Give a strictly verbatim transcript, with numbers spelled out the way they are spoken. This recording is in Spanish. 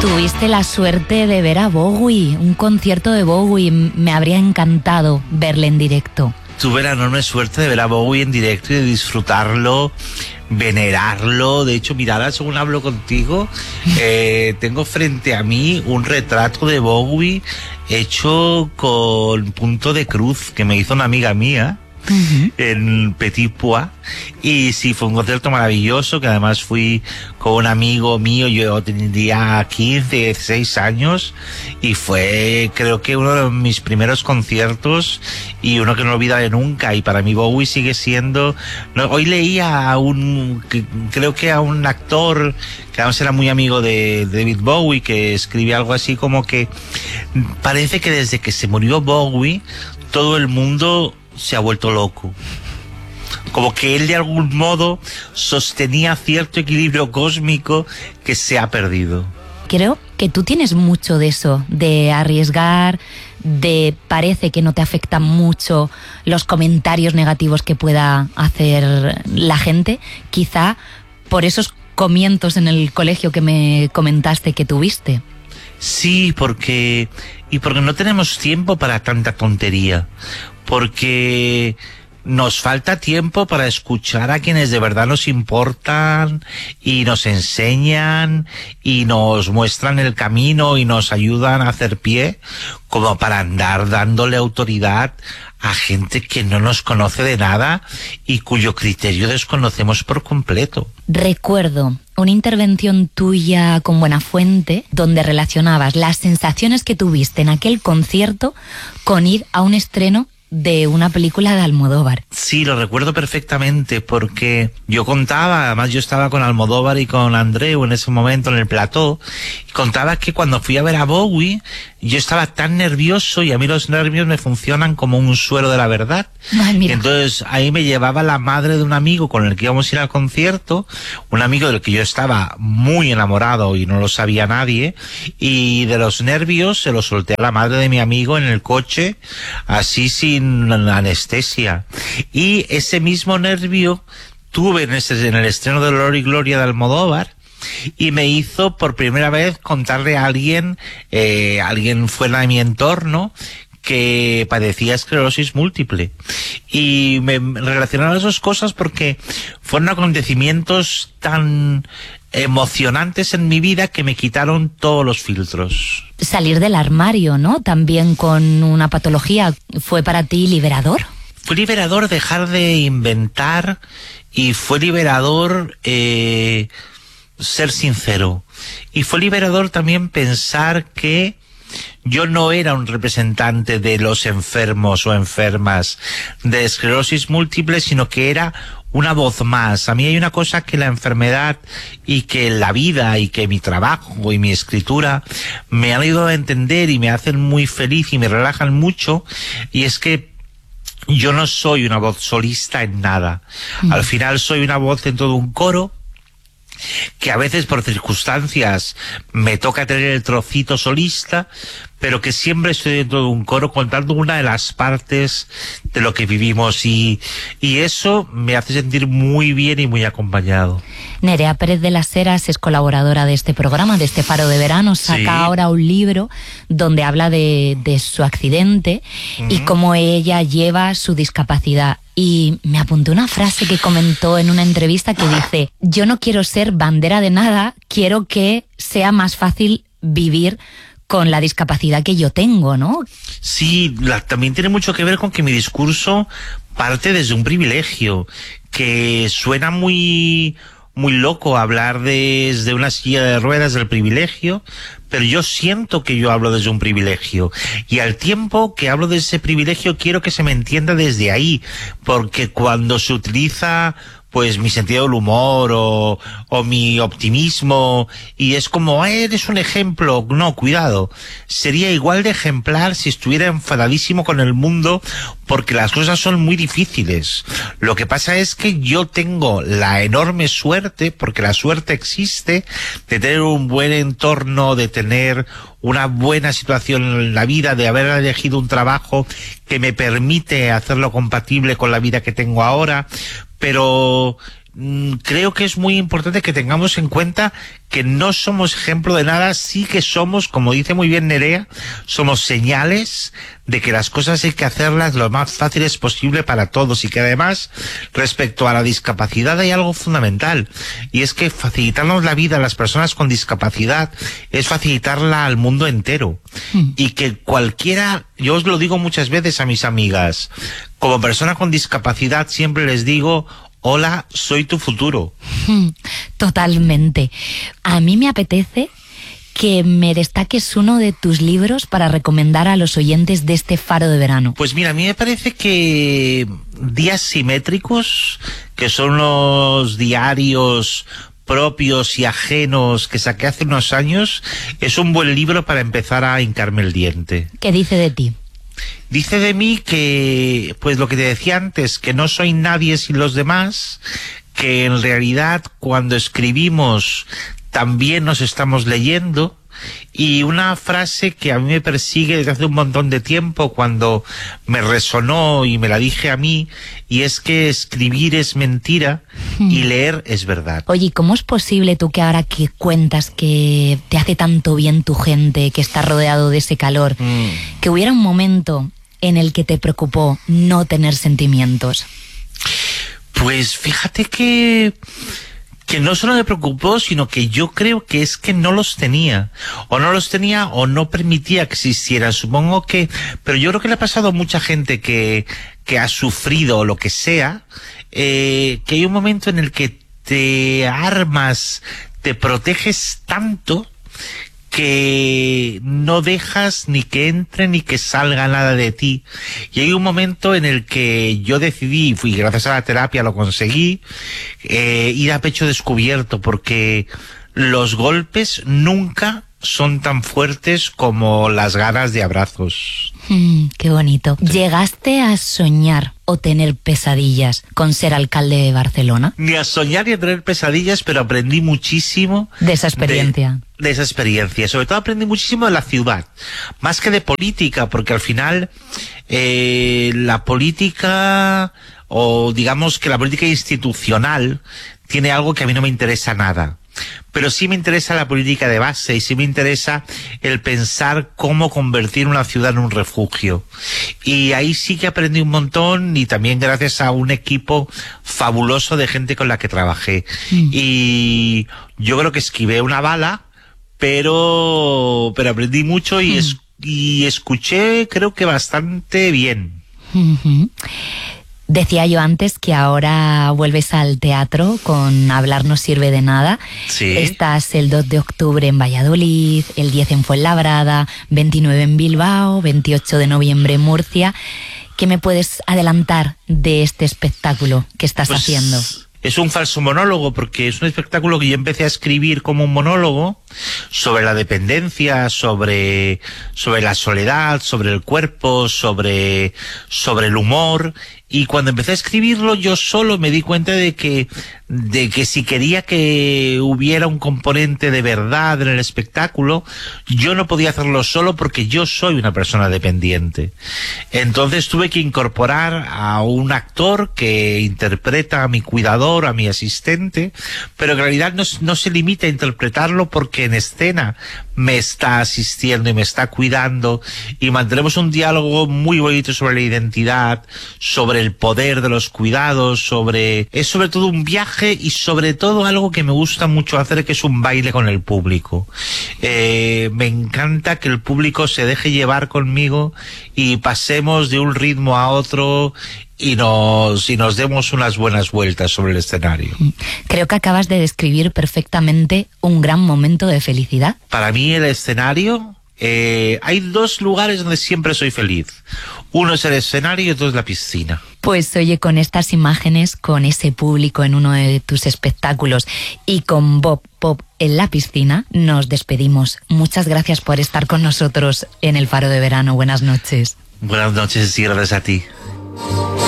Tuviste la suerte de ver a Bowie, un concierto de Bowie. Me habría encantado verle en directo. Tuve la enorme suerte de ver a Bowie en directo y de disfrutarlo, venerarlo. De hecho, mira, ahora según hablo contigo, eh, tengo frente a mí un retrato de Bowie hecho con punto de cruz que me hizo una amiga mía. Uh-huh. En Petit Pois, y sí, fue un concierto maravilloso, que además fui con un amigo mío. Yo tendría quince, dieciséis años, y fue, creo que uno de mis primeros conciertos y uno que no olvidaré nunca. Y para mí Bowie sigue siendo, no, hoy leía a un, que, creo que a un actor que además era muy amigo de, de David Bowie, que escribe algo así como que parece que desde que se murió Bowie todo el mundo se ha vuelto loco. Como que él de algún modo sostenía cierto equilibrio cósmico que se ha perdido. Creo que tú tienes mucho de eso, de arriesgar, de parece que no te afectan mucho los comentarios negativos que pueda hacer la gente, quizá por esos comienzos en el colegio que me comentaste que tuviste. Sí, porque y porque no tenemos tiempo para tanta tontería. Porque nos falta tiempo para escuchar a quienes de verdad nos importan y nos enseñan y nos muestran el camino y nos ayudan a hacer pie, como para andar dándole autoridad a gente que no nos conoce de nada y cuyo criterio desconocemos por completo. Recuerdo una intervención tuya con Buenafuente donde relacionabas las sensaciones que tuviste en aquel concierto con ir a un estreno de una película de Almodóvar. Sí, lo recuerdo perfectamente, porque yo contaba, además yo estaba con Almodóvar y con Andreu en ese momento en el plató, y contaba que cuando fui a ver a Bowie, yo estaba tan nervioso, y a mí los nervios me funcionan como un suero de la verdad. Ay, mira. Y entonces ahí me llevaba la madre de un amigo con el que íbamos a ir al concierto, un amigo del que yo estaba muy enamorado y no lo sabía nadie, y de los nervios se lo solté a la madre de mi amigo en el coche, así sin anestesia. Y ese mismo nervio tuve en, ese, en el estreno de Dolor y Gloria de Almodóvar, y me hizo por primera vez contarle a alguien, eh, alguien fuera de mi entorno, que padecía esclerosis múltiple. Y me relacionaron esas cosas porque fueron acontecimientos tan emocionantes en mi vida que me quitaron todos los filtros. Salir del armario, ¿no? También con una patología, ¿fue para ti liberador? Fue liberador dejar de inventar, y fue liberador eh, ser sincero. Y fue liberador también pensar que yo no era un representante de los enfermos o enfermas de esclerosis múltiple, sino que era una voz más. A mí hay una cosa que la enfermedad y que la vida y que mi trabajo y mi escritura me han ayudado a entender y me hacen muy feliz y me relajan mucho, y es que yo no soy una voz solista en nada. Mm. Al final soy una voz dentro de un coro, que a veces por circunstancias me toca tener el trocito solista, pero que siempre estoy dentro de un coro contando una de las partes de lo que vivimos, y, y eso me hace sentir muy bien y muy acompañado. Nerea Pérez de las Heras es colaboradora de este programa, de este Faro de Verano. Saca sí. ahora un libro donde habla de, de su accidente uh-huh. y cómo ella lleva su discapacidad. Y me apunté una frase que comentó en una entrevista que dice: yo no quiero ser bandera de nada, quiero que sea más fácil vivir con la discapacidad que yo tengo, ¿no? Sí, la, también tiene mucho que ver con que mi discurso parte desde un privilegio, que suena muy, muy loco hablar desde una silla de ruedas del privilegio, pero yo siento que yo hablo desde un privilegio, y al tiempo que hablo de ese privilegio quiero que se me entienda desde ahí, porque cuando se utiliza pues mi sentido del humor o, o mi optimismo, y es como, ah, eres un ejemplo. No, cuidado, sería igual de ejemplar si estuviera enfadadísimo con el mundo, porque las cosas son muy difíciles. Lo que pasa es que yo tengo la enorme suerte, porque la suerte existe, de tener un buen entorno, de tener una buena situación en la vida, de haber elegido un trabajo que me permite hacerlo compatible con la vida que tengo ahora, pero creo que es muy importante que tengamos en cuenta que no somos ejemplo de nada, sí que somos, como dice muy bien Nerea, somos señales de que las cosas hay que hacerlas lo más fáciles posible para todos, y que además, respecto a la discapacidad, hay algo fundamental, y es que facilitarnos la vida a las personas con discapacidad es facilitarla al mundo entero. Mm. Y que cualquiera, yo os lo digo muchas veces a mis amigas, como persona con discapacidad siempre les digo: hola, soy tu futuro. Totalmente. A mí me apetece que me destaques uno de tus libros para recomendar a los oyentes de este Faro de Verano. Pues mira, a mí me parece que Días Simétricos, que son los diarios propios y ajenos que saqué hace unos años, es un buen libro para empezar a hincarme el diente. ¿Qué dice de ti? Dice de mí que, pues lo que te decía antes, que no soy nadie sin los demás, que en realidad cuando escribimos también nos estamos leyendo, y una frase que a mí me persigue desde hace un montón de tiempo, cuando me resonó y me la dije a mí, y es que escribir es mentira y leer es verdad. Oye, ¿cómo es posible tú que ahora que cuentas que te hace tanto bien tu gente, que estás rodeado de ese calor, mm. que hubiera un momento en el que te preocupó no tener sentimientos? Pues fíjate que... que no solo me preocupó, sino que yo creo que es que no los tenía, o no los tenía o no permitía que existieran, supongo que, pero yo creo que le ha pasado a mucha gente que, que ha sufrido lo que sea, eh, que hay un momento en el que te armas, te proteges tanto, que no dejas ni que entre ni que salga nada de ti. Y hay un momento en el que yo decidí, y gracias a la terapia lo conseguí, eh, ir a pecho descubierto, porque los golpes nunca son tan fuertes como las ganas de abrazos. Mm, qué bonito. Sí. ¿Llegaste a soñar o tener pesadillas con ser alcalde de Barcelona? Ni a soñar ni a tener pesadillas, pero aprendí muchísimo de esa experiencia. De, de esa experiencia. Sobre todo aprendí muchísimo de la ciudad, más que de política, porque al final eh, la política, o digamos que la política institucional, tiene algo que a mí no me interesa nada. Pero sí me interesa la política de base, y sí me interesa el pensar cómo convertir una ciudad en un refugio. Y ahí sí que aprendí un montón, y también gracias a un equipo fabuloso de gente con la que trabajé. Mm. Y yo creo que esquivé una bala, pero, pero aprendí mucho y, mm. es, y escuché, creo que bastante bien. Mm-hmm. Decía yo antes que ahora vuelves al teatro con Hablar no sirve de nada. Sí. Estás el dos de octubre en Valladolid, el diez en Fuenlabrada, veintinueve en Bilbao, veintiocho de noviembre en Murcia. ¿Qué me puedes adelantar de este espectáculo que estás pues... haciendo? Es un falso monólogo, porque es un espectáculo que yo empecé a escribir como un monólogo sobre la dependencia, sobre, sobre la soledad, sobre el cuerpo, sobre, sobre el humor. Y cuando empecé a escribirlo, yo solo me di cuenta de que, de que si quería que hubiera un componente de verdad en el espectáculo, yo no podía hacerlo solo, porque yo soy una persona dependiente. Entonces tuve que incorporar a un actor que interpreta a mi cuidador, a mi asistente, pero en realidad no, no se limita a interpretarlo, porque en escena me está asistiendo y me está cuidando, y mantenemos un diálogo muy bonito sobre la identidad, sobre el poder de los cuidados, sobre... es sobre todo un viaje, y sobre todo algo que me gusta mucho hacer, que es un baile con el público. Eh, me encanta que el público se deje llevar conmigo y pasemos de un ritmo a otro y nos, y nos demos unas buenas vueltas sobre el escenario. Creo que acabas de describir perfectamente un gran momento de felicidad. Para mí el escenario... Eh, hay dos lugares donde siempre soy feliz. Uno es el escenario y otro es la piscina. Pues oye, con estas imágenes, con ese público en uno de tus espectáculos y con Bob Pop en la piscina, nos despedimos. Muchas gracias por estar con nosotros en el Faro de Verano. Buenas noches. Buenas noches y gracias a ti.